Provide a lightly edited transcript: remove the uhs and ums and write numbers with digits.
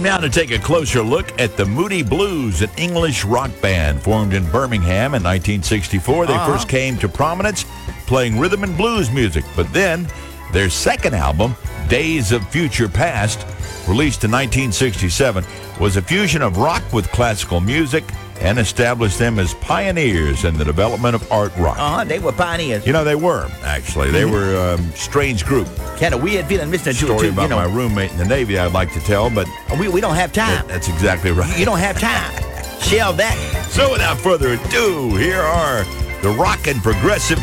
now to take a closer look at the Moody Blues, an English rock band formed in Birmingham in 1964. They first came to prominence playing rhythm and blues music, but then their second album, Days of Future Past, released in 1967, was a fusion of rock with classical music and established them as pioneers in the development of art rock. They were pioneers. You know, they were, actually. They were a strange group. Kind of weird feeling listening to it, Story too. about my roommate in the Navy I'd like to tell, but We don't have time. that's exactly right. You don't have time. Shelve that. So without further ado, here are the rock and progressive